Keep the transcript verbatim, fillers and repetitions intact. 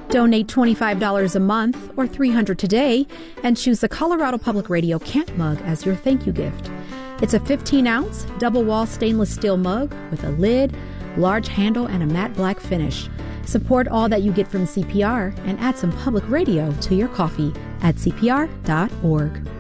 Donate twenty-five dollars a month or three hundred dollars today and choose the Colorado Public Radio Camp Mug as your thank you gift. It's a fifteen ounce double wall stainless steel mug with a lid, large handle, and a matte black finish. Support all that you get from C P R and add some public radio to your coffee at C P R dot org.